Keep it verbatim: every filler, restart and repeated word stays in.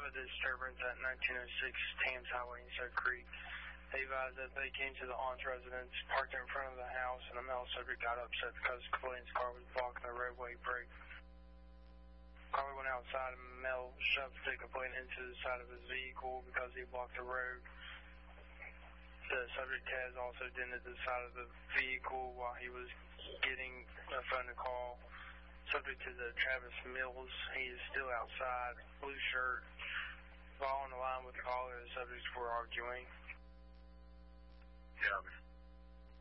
a disturbance at nineteen oh six Thames Highway in Soap Creek. They advised that they came to the aunt's residence, parked in front of the house, and a male subject got upset because the complainant's car was blocking the roadway brake. Caller went outside and the male shoved the complainant into the side of his vehicle because he blocked the road. The subject has also dented the side of the vehicle while he was getting a phone call. Subject to the Travis Mills, he is still outside, blue shirt. While on the line with the caller, the subjects were arguing. Yeah.